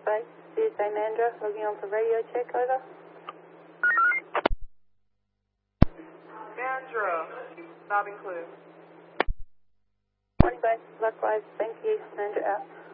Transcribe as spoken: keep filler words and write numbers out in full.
Base, C S A Mandra, logging on for radio check, over. Mandra, not included. Morning base, likewise, thank you, Mandra out.